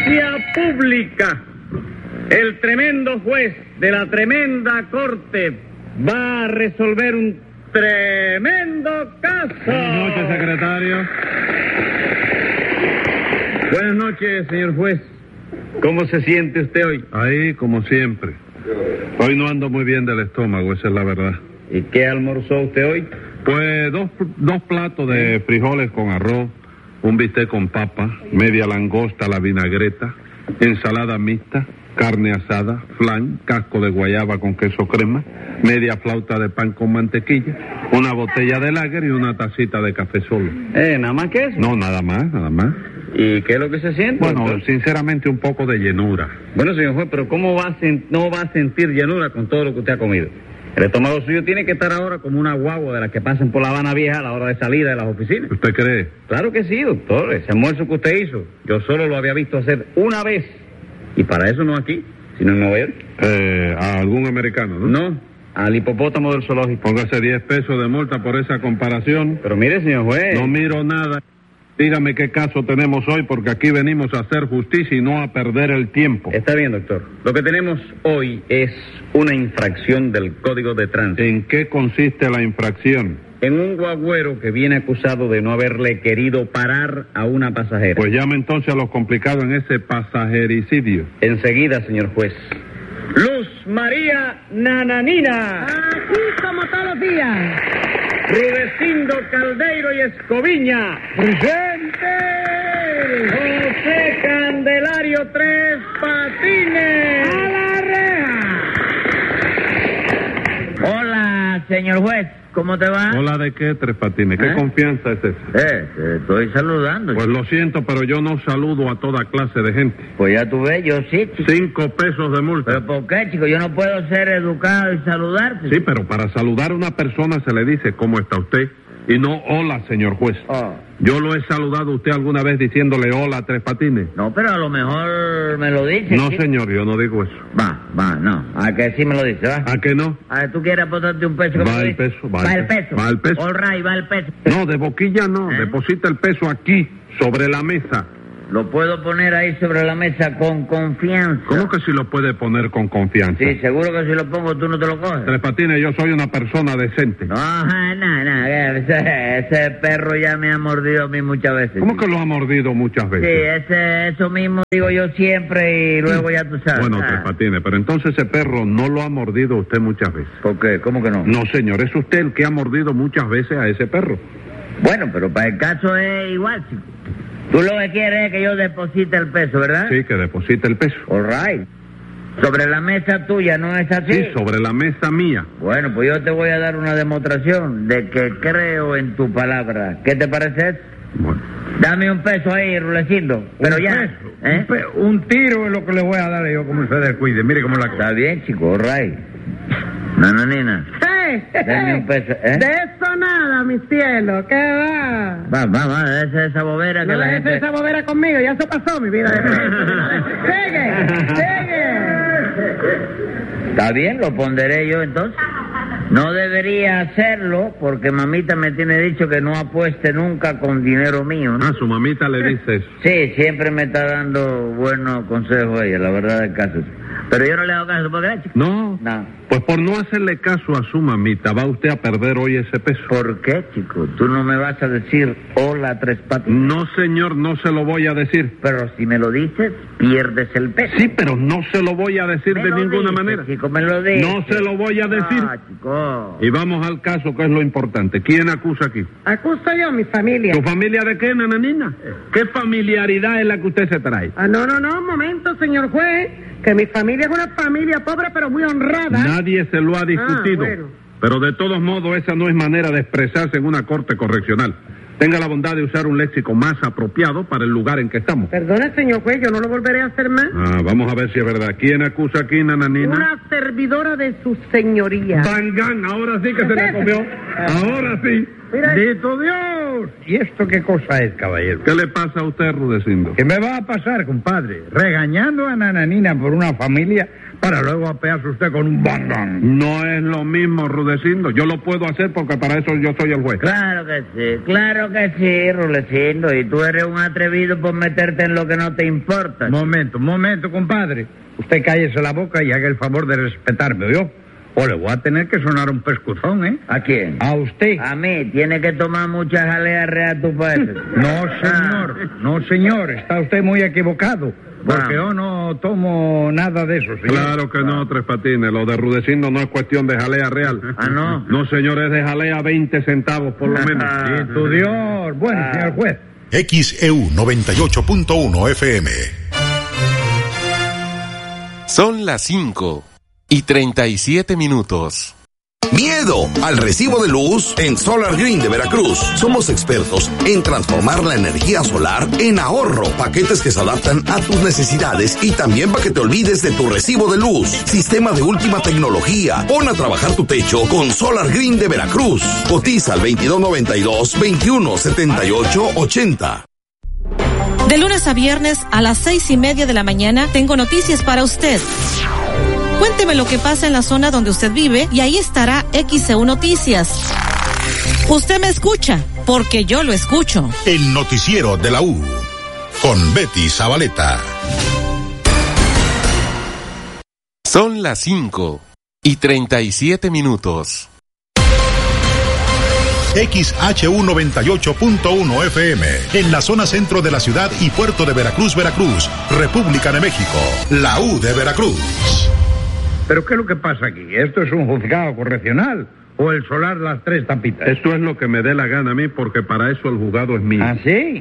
Audiencia pública. El tremendo juez de la tremenda corte va a resolver un tremendo caso. Buenas noches, secretario. Buenas noches, señor juez. ¿Cómo se siente usted hoy? Ahí, como siempre. Hoy no ando muy bien del estómago, esa es la verdad. ¿Y qué almorzó usted hoy? Pues dos platos de frijoles con arroz, un bistec con papa, media langosta a la vinagreta, ensalada mixta, carne asada, flan, casco de guayaba con queso crema, media flauta de pan con mantequilla, una botella de lager y una tacita de café solo. ¿Nada más que eso? No, nada más. ¿Y qué es lo que se siente? Bueno, doctor? sinceramente un poco de llenura. Bueno, señor juez, pero ¿cómo no va a sentir llenura con todo lo que usted ha comido? El estómago suyo tiene que estar ahora como una guagua de las que pasan por La Habana Vieja a la hora de salida de las oficinas. ¿Usted cree? Claro que sí, doctor. Ese almuerzo que usted hizo, yo solo lo había visto hacer una vez. Y para eso no aquí, sino en Nueva York. A algún americano, ¿no? No, al hipopótamo del zoológico. Póngase 10 pesos de multa por esa comparación. Pero mire, señor juez. No miro nada. Dígame qué caso tenemos hoy, porque aquí venimos a hacer justicia y no a perder el tiempo. Está bien, doctor. Lo que tenemos hoy es una infracción del Código de Tránsito. ¿En qué consiste la infracción? En un guagüero que viene acusado de no haberle querido parar a una pasajera. Pues llame entonces a los complicados en ese pasajericidio. Enseguida, señor juez. Luz María Nananina. Aquí como todos los días. Rudecindo Caldeiro y Escoviña. ¡Presente! José Candelario Tres Patines. ¡A la reja! Hola, señor juez, ¿cómo te va? ¿Hola de qué, Tres Patines? ¿Qué confianza es esa? Te estoy saludando. Pues lo siento, pero yo no saludo a toda clase de gente. Pues ya tú ves, yo sí, chico. 5 pesos de multa. ¿Pero por qué, chico? Yo no puedo ser educado y saludarte. Sí, pero para saludar a una persona se le dice ¿cómo está usted? Y no hola, señor juez. Oh. Yo lo he saludado a usted alguna vez diciéndole hola, Tres Patines. No, pero a lo mejor me lo dice. No, chico. señor, yo no digo eso. Va, no. A que sí me lo dice, va. ¿A que no? A ver, ¿tú quieres aportarte un peso? Va el peso, Va el peso. Va el peso. All right, va el peso. No, de boquilla no. Deposita el peso aquí, sobre la mesa. Lo puedo poner ahí sobre la mesa con confianza. ¿Cómo que si lo puede poner con confianza? Sí, seguro que si lo pongo tú no te lo coges. Tres Patines, yo soy una persona decente. No, ese perro ya me ha mordido a mí muchas veces. ¿Cómo que lo ha mordido muchas Sí, veces? eso mismo digo yo siempre y luego ya tú sabes. Bueno, Tres Patines, pero entonces ese perro no lo ha mordido usted muchas veces. ¿Por qué? ¿Cómo que no? No, señor, es usted el que ha mordido muchas veces a ese perro. Bueno, pero para el caso es igual, chico. Tú lo que quieres es que yo deposite el peso, ¿verdad? Sí, que deposite el peso. All right. Sobre la mesa tuya, ¿no es así? Sí, sobre la mesa mía. Bueno, pues yo te voy a dar una demostración de que creo en tu palabra. ¿Qué te parece eso? Bueno. Dame un peso ahí, Rulecindo. Pero ya. Un tiro es lo que le voy a dar yo como se descuide. Mire cómo la cosa. Está bien, chico, all right. Nananina. Dame un peso, ¿eh? De eso nada, mi cielo. ¿Qué va? Va, déjese esa bobera que No la dejes gente... esa bobera conmigo, ya eso pasó, mi vida. Sigue. Está bien, lo ponderé yo entonces. No debería hacerlo porque mamita me tiene dicho que no apueste nunca con dinero mío, ¿no? Ah, su mamita le dice eso. Sí, siempre me está dando buenos consejos ella, la verdad del caso. Pero yo no le hago caso, ¿por qué, chico? No. No. Pues por no hacerle caso a su mamita, va usted a perder hoy ese peso. ¿Por qué, chico? Tú no me vas a decir hola, Tres Patines. No, señor, no se lo voy a decir. Pero si me lo dices, pierdes el peso. Sí, pero no se lo voy a decir Me de lo ninguna dices, manera. chico, me lo dices. No se lo voy a decir. Ah, chico. Y vamos al caso, que es lo importante. ¿Quién acusa aquí? Acuso yo, mi familia. ¿Tu familia de qué, nananina? ¿Qué familiaridad es la que usted se trae? No, un momento, señor juez. Que mi familia es una familia pobre pero muy honrada. Nadie se lo ha discutido. Bueno. Pero de todos modos, esa no es manera de expresarse en una corte correccional. Tenga la bondad de usar un léxico más apropiado para el lugar en que estamos. Perdone, señor juez, yo no lo volveré a hacer más. Vamos a ver si es verdad. ¿Quién acusa aquí, nananina? Una servidora de su señoría. Bangan, ahora sí que se la comió. Ahora sí. ¡Bendito Dios! ¿Y esto qué cosa es, caballero? ¿Qué le pasa a usted, Rudecindo? ¿Qué me va a pasar, compadre? Regañando a Nananina por una familia para luego apearse usted con un bandán. No es lo mismo, Rudecindo. Yo lo puedo hacer porque para eso yo soy el juez. Claro que sí, Rudecindo. Y tú eres un atrevido por meterte en lo que no te importa. Momento, compadre. Usted cállese la boca y haga el favor de respetarme, ¿oyó? O le voy a tener que sonar un pescozón, ¿eh? ¿A quién? A usted. A mí. Tiene que tomar mucha jalea real tu padre. No, señor. Está usted muy equivocado. Porque yo no tomo nada de eso, señor. Claro que no, Tres Patines. Lo de Rudecindo no es cuestión de jalea real. Ah, ¿no? No, señor, es de jalea 20 centavos por lo menos. Sí, tu Dios. Bueno, señor juez. XEU 98.1 FM. Son las 5:37. Miedo al recibo de luz. En Solar Green de Veracruz somos expertos en transformar la energía solar en ahorro. Paquetes que se adaptan a tus necesidades y también para que te olvides de tu recibo de luz. Sistema de última tecnología. Pon a trabajar tu techo con Solar Green de Veracruz. Cotiza al 2292-2178-80. De lunes a viernes a las 6:30 de la mañana tengo noticias para usted. Cuénteme lo que pasa en la zona donde usted vive y ahí estará XEU Noticias. Usted me escucha, porque yo lo escucho. El noticiero de la U, con Betty Zabaleta. Son las 5:37. XHU 98.1 FM, en la zona centro de la ciudad y puerto de Veracruz, República de México, la U de Veracruz. ¿Pero qué es lo que pasa aquí? ¿Esto es un juzgado correccional o el solar Las Tres Tapitas? Esto es lo que me dé la gana a mí, porque para eso el juzgado es mío. ¿Ah, sí?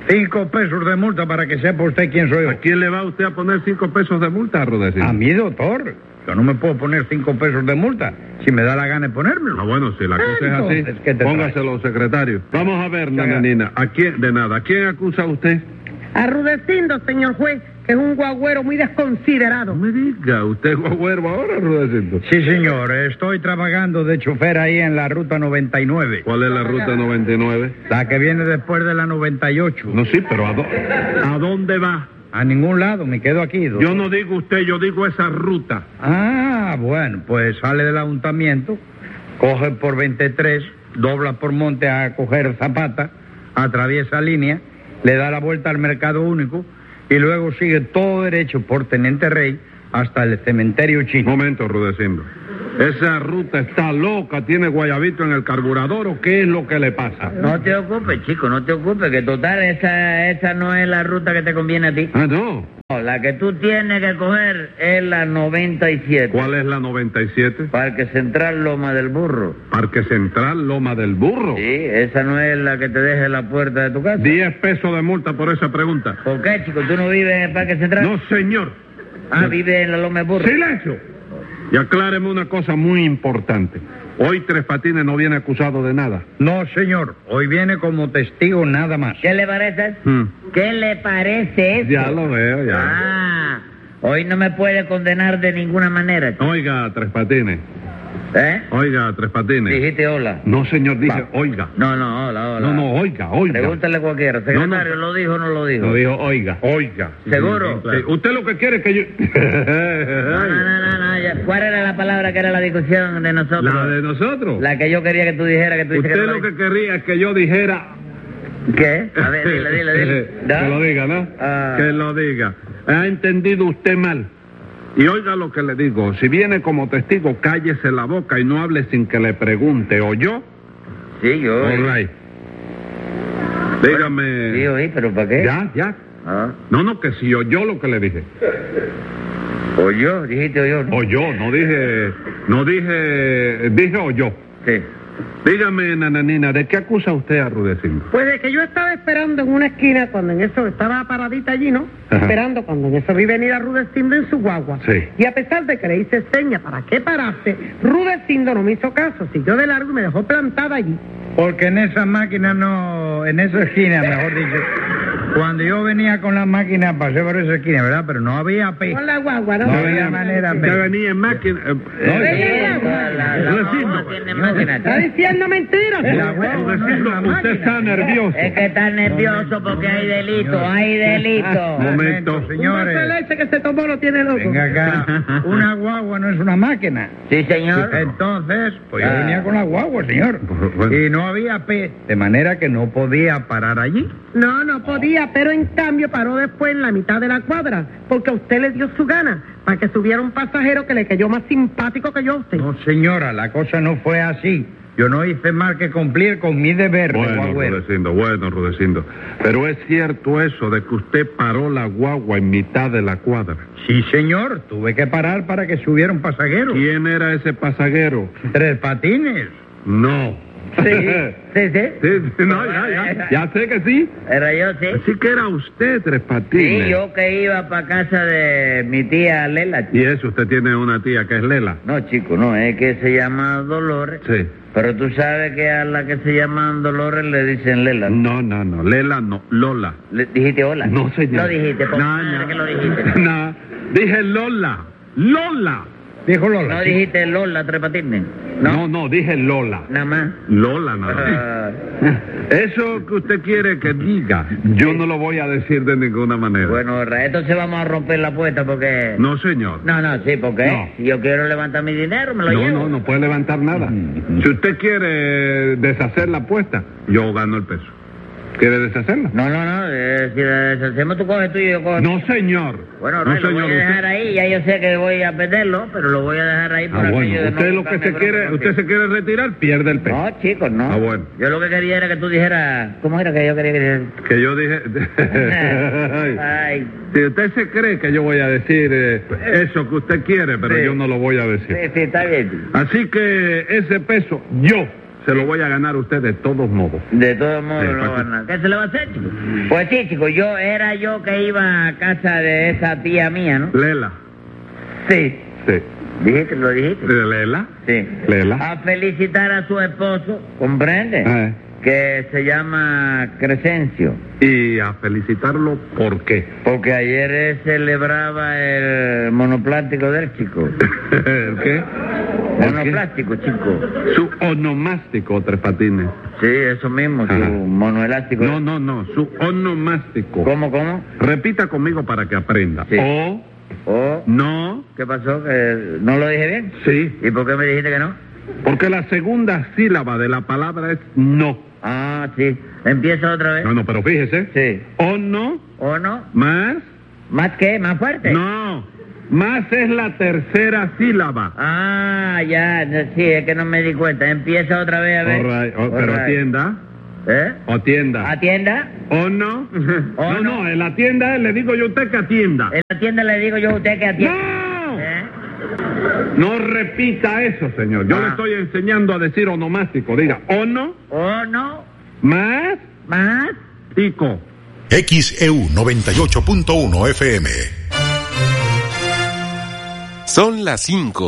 5 pesos de multa para que sepa usted quién soy yo. ¿A quién le va usted a poner 5 pesos de multa, Rudecindo? A mí, doctor. Yo no me puedo poner 5 pesos de multa si me da la gana de ponérmelo. Ah, bueno, si la cosa es así, póngaselo, secretario. Vamos a ver, nananina, ¿a quién acusa usted? A Rudecindo, señor juez, que es un guagüero muy desconsiderado. No me diga, ¿usted es guagüero ahora, Rudecindo? Sí, señor, estoy trabajando de chofer ahí en la ruta 99. ¿Cuál es la ruta 99? La que viene después de la 98. No, sí, pero ¿a dónde va? A ningún lado, me quedo aquí, doctor. Yo no digo usted, yo digo esa ruta. Ah, bueno, pues sale del ayuntamiento, coge por 23, dobla por Monte a coger Zapata, atraviesa línea, le da la vuelta al Mercado Único y luego sigue todo derecho por Teniente Rey hasta el cementerio chino. Momento, Rudecindo. ¿Esa ruta está loca? ¿Tiene guayabito en el carburador o qué es lo que le pasa? No te ocupes, chico, no te ocupes, que total esa no es la ruta que te conviene a ti. Ah, no. No, la que tú tienes que coger es la 97. ¿Cuál es la 97? Parque Central Loma del Burro. Parque Central Loma del Burro. Sí, esa no es la que te deja en la puerta de tu casa. 10 pesos de multa por esa pregunta. ¿Por qué, chico? ¿Tú no vives en el Parque Central? No, señor. Ah, vives en la Loma del Burro. ¡Silencio! Y acláreme una cosa muy importante. Hoy Tres Patines no viene acusado de nada. No, señor. Hoy viene como testigo nada más. ¿Qué le parece? ¿Qué le parece eso? Ya lo veo, ya. Ah, hoy no me puede condenar de ninguna manera, chico. Oiga, Tres Patines. ¿Eh? Oiga, Tres Patines. Dijiste hola. No, señor, dije oiga. No, hola. No, oiga. Pregúntale a cualquiera. Secretario, ¿lo dijo o no lo dijo? Lo dijo oiga. ¿Seguro? Sí. Usted lo que quiere es que yo... No, ya. ¿Cuál era la palabra que era la discusión de nosotros? ¿La de nosotros? La que yo quería que tú dijeras, que tú dices Usted lo que quería es que yo dijera... ¿Qué? A ver, dile. Que lo diga, ¿no? Que lo diga. Ha entendido usted mal. Y oiga lo que le digo, si viene como testigo, cállese la boca y no hable sin que le pregunte, ¿oyó? Sí, yo. All right. Dígame. Sí, oí, pero ¿para qué? Ya. Ah. No, que si oyó lo que le dije. ¿Oyó? Dijiste oyó, ¿no? Oyó, dije oyó. Sí. Dígame, nananina, ¿de qué acusa usted a Rudecindo? Pues de que yo estaba esperando en una esquina cuando en eso estaba paradita allí, ¿no? Ajá. Esperando cuando en eso vi venir a Rudecindo en su guagua. Sí. Y a pesar de que le hice seña para que parase, Rudecindo no me hizo caso, siguió de largo y me dejó plantada allí. Porque en esa máquina no, en esa esquina, mejor dicho, Cuando yo venía con la máquina pasé por esa esquina, ¿verdad? Pero no había P. Con la guagua, ¿no? No había manera P. Usted venía en máquina. No tiene máquina. Está diciendo mentiras. La guagua no es una Usted máquina. está nervioso. Es que está nervioso porque hay delito, hay delito. Momento. Un vaso de Señores. leche que se tomó lo tiene loco. Venga acá. Una guagua no es una máquina. Sí, señor. Entonces, pues yo venía con la guagua, señor. Bueno. Y no había P, de manera que no podía parar allí. No podía, pero en cambio paró después en la mitad de la cuadra, porque a usted le dio su gana, para que subiera un pasajero que le cayó más simpático que yo a usted. No, señora, la cosa no fue así. Yo no hice más que cumplir con mi deber de Bueno, guagüero. Rudecindo. Pero es cierto eso de que usted paró la guagua en mitad de la cuadra. Sí, señor, tuve que parar para que subiera un pasajero. ¿Quién era ese pasajero? Tres Patines. No. Sí. No, ya sé que sí. Era yo, sí. Así que era usted, Tres Patines. Sí, yo que iba para casa de mi tía Lela. Y eso, usted tiene una tía que es Lela. No, chico, no, es que se llama Dolores. Sí. Pero tú sabes que a la que se llaman Dolores le dicen Lela. No, Lela no, Lola. ¿Le dijiste hola? No, señor. Lo dijiste, por madre que lo dijiste. No, dije Lola. Lola. Dijo Lola. No dijiste Lola, Tres Patines. No, dije Lola. Nada más. Lola, nada. Eso que usted quiere que diga, yo no lo voy a decir de ninguna manera. Bueno, entonces vamos a romper la apuesta porque... No, señor. No, sí, porque No. si yo quiero levantar mi dinero, me lo llevo. No puede levantar nada. Si usted quiere deshacer la apuesta, yo gano el peso. ¿Quiere deshacerla? No, si deshacemos tú coges tú y yo cojo... No, señor. Bueno, no, lo voy a dejar ahí, ya yo sé que voy a perderlo, pero lo voy a dejar ahí por aquello de no Usted lo que buscarme se bronca quiere, contigo. usted se quiere retirar, pierde el peso. No, chicos, no. Ah, bueno. Yo lo que quería era que tú dijeras... ¿Cómo era que yo quería que dijeras? Que yo dije... Ay. Si usted se cree que yo voy a decir eso que usted quiere, pero Sí. yo no lo voy a decir. Sí, está bien. Así que ese peso yo se lo voy a ganar a usted de todos modos. De todos modos Sí, no va a Paco. ganar. ¿Qué se le va a hacer, chico? Pues sí, chico, era yo que iba a casa de esa tía mía, ¿no? Lela. Sí. Sí. ¿Lo dijiste? Lela. Sí. Lela. A felicitar a su esposo, ¿comprende? Que se llama Crescencio. Y a felicitarlo, ¿por qué? Porque ayer celebraba el monoplástico del chico. ¿El qué? Monoplástico, chico. Su onomástico, Tres Patines. Sí, eso mismo, su Ajá. monoelástico. No, su onomástico. ¿Cómo? Repita conmigo para que aprenda. Sí. O, no, ¿Qué pasó? ¿Que no lo dije bien? sí, ¿Y por qué me dijiste que no? porque la segunda sílaba de la palabra es no. Ah, sí. ¿Empieza otra vez? No, pero fíjese. Sí. O no, ¿O no? más, ¿Más qué? ¿Más fuerte? no, más es la tercera sílaba. Ah, ya, sí, es que no me di cuenta. Empieza otra vez, a ver. Pero All right. atienda, atienda. ¿Atienda? ¿O no? ¿O No, en la tienda le digo yo a usted que atienda. En la tienda le digo yo a usted que atienda. ¡No! ¿Eh? No repita eso, señor. Yo le estoy enseñando a decir onomástico. Diga, ono, ¿O no? más, ¿Más? tico. XEU 98.1 FM. Son las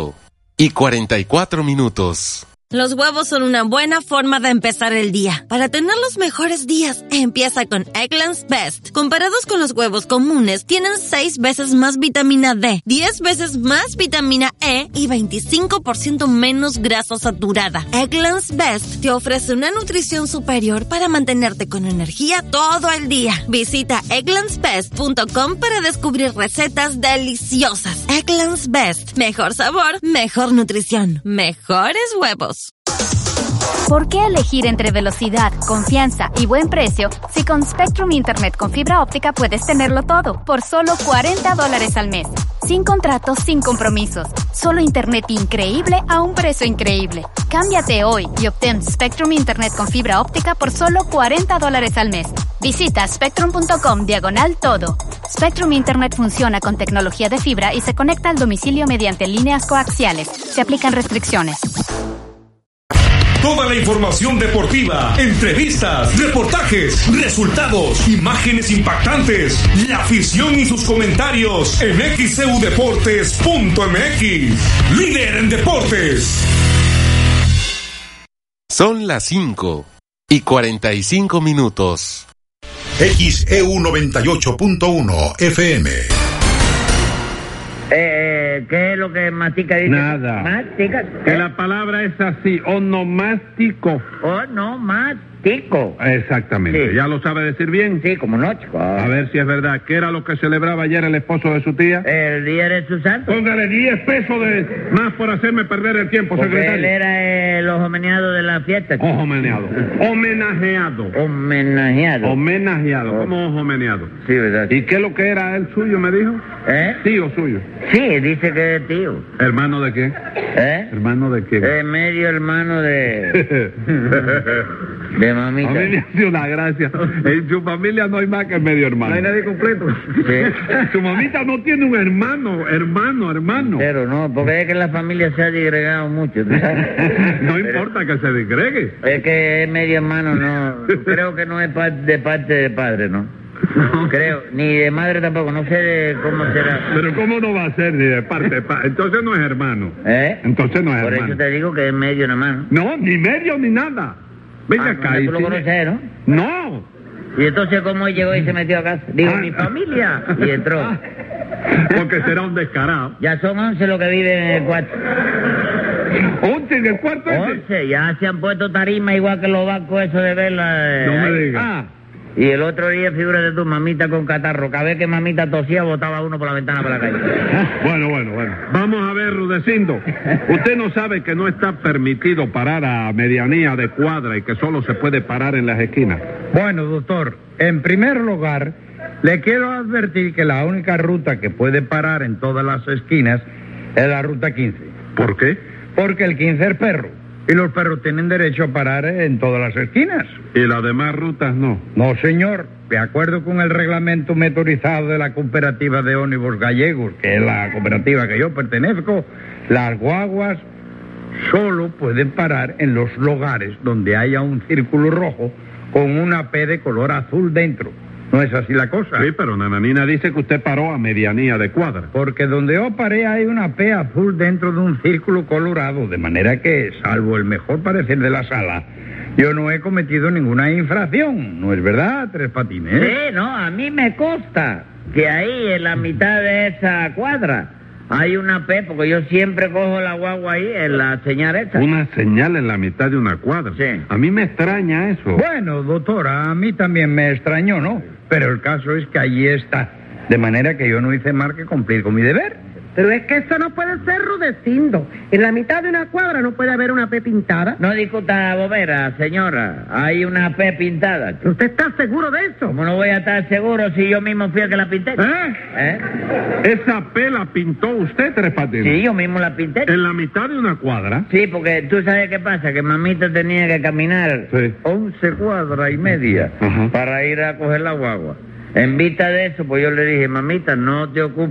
5:44. Los huevos son una buena forma de empezar el día. Para tener los mejores días, empieza con Eggland's Best. Comparados con los huevos comunes, tienen 6 veces más vitamina D, 10 veces más vitamina E y 25% menos grasa saturada. Eggland's Best te ofrece una nutrición superior para mantenerte con energía todo el día. Visita egglandsbest.com para descubrir recetas deliciosas. Eggland's Best. Mejor sabor, mejor nutrición, mejores huevos. ¿Por qué elegir entre velocidad, confianza y buen precio si con Spectrum Internet con fibra óptica puedes tenerlo todo por solo $40 al mes? Sin contratos, sin compromisos. Solo Internet increíble a un precio increíble. Cámbiate hoy y obtén Spectrum Internet con fibra óptica por solo $40 al mes. Visita spectrum.com/todo. Spectrum Internet funciona con tecnología de fibra y se conecta al domicilio mediante líneas coaxiales. Se aplican restricciones. Toda la información deportiva, entrevistas, reportajes, resultados, imágenes impactantes, la afición y sus comentarios en xeudeportes.mx. Líder en deportes. Son las 5:45. XEU 98.1 FM. ¿Qué es lo que mastica dice? Nada. ¿Mastica? Que la palabra es así, onomástico. Onomástico. Exactamente. Sí. ¿Ya lo sabe decir bien? Sí, como no, chico. A ver si es verdad. ¿Qué era lo que celebraba ayer el esposo de su tía? El día de su santo. Póngale 10 pesos de más por hacerme perder el tiempo, Porque secretario. él era el homenajeado de la fiesta, chico. Homenajeado. Homenajeado. Homenajeado. Homenajeado. ¿Cómo homenajeado? Sí, ¿verdad? ¿Y qué es lo que era el suyo, me dijo? Tío suyo. Sí, dice que es tío. ¿Hermano de qué? ¿Hermano de qué? Medio hermano de... de mamita. A mí me hace una gracia. En su familia no hay más que medio hermano. No hay nadie completo. Sí. Su mamita no tiene un hermano. Pero no, porque es que la familia se ha disgregado mucho, ¿tú sabes? No importa que se disgregue. Es que es medio hermano, no. Creo que no es de parte de padre, ¿no? Creo, ni de madre tampoco, no sé de cómo será. Pero ¿cómo no va a ser ni de parte? Entonces no es hermano. Entonces no es Por hermano. eso te digo que es medio hermano. No, ni medio ni nada. Venga acá. ¿Tú lo conoces, no? No. ¿Y entonces cómo llegó y se metió a casa? Digo, mi familia. Y entró. Porque será un descarado. Ya son 11 los que viven en el cuarto. 11 en el cuarto. 11, ya se han puesto tarima igual que los bancos eso de verla. No me digas. Y el otro día, figúrate tú, mamita con catarro. Cada vez que mamita tosía, botaba uno por la ventana para la calle. Bueno. Vamos a ver, Rudecindo. Usted no sabe que no está permitido parar a medianía de cuadra y que solo se puede parar en las esquinas. Bueno, doctor, en primer lugar, le quiero advertir que la única ruta que puede parar en todas las esquinas es la ruta 15. ¿Por qué? Porque el 15 es perro. Y los perros tienen derecho a parar en todas las esquinas. ¿Y las demás rutas no? No, señor. De acuerdo con el reglamento motorizado de la cooperativa de ónibus gallegos, que es la cooperativa que yo pertenezco, las guaguas solo pueden parar en los lugares donde haya un círculo rojo con una P de color azul dentro. ¿No es así la cosa? Sí, pero Nananina dice que usted paró a medianía de cuadra. Porque donde yo paré hay una P azul dentro de un círculo colorado, de manera que, salvo el mejor parecer de la sala, yo no he cometido ninguna infracción. ¿No es verdad, Tres Patines? Sí, no, a mí me consta que ahí en la mitad de esa cuadra hay una P, porque yo siempre cojo la guagua ahí en la señal esa. Una señal en la mitad de una cuadra. Sí. A mí me extraña eso. Bueno, doctora, a mí también me extrañó, ¿no? Pero el caso es que allí está. De manera que yo no hice más que cumplir con mi deber. Pero es que eso no puede ser, Rudecindo. En la mitad de una cuadra no puede haber una P pintada. No discuta bobera, señora. Hay una P pintada. ¿Usted está seguro de eso? ¿Cómo no voy a estar seguro si yo mismo fui el que la pinté? ¿Esa P la pintó usted, Tres Patines? Sí, yo mismo la pinté. ¿En la mitad de una cuadra? Sí, porque tú sabes qué pasa, que mamita tenía que caminar 11 cuadras y media para ir a coger la guagua. En vista de eso, pues yo le dije, mamita, no te ocupes.